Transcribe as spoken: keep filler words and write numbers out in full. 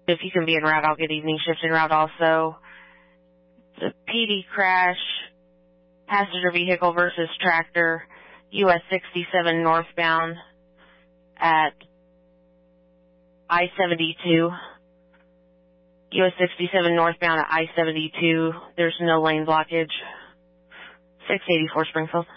If you can be en route, I'll get evening shift en route also. The P D crash, passenger vehicle versus tractor, U S sixty-seven northbound at I seventy-two. U S sixty-seven northbound at I seventy-two. There's no lane blockage. six eighty-four Springfield.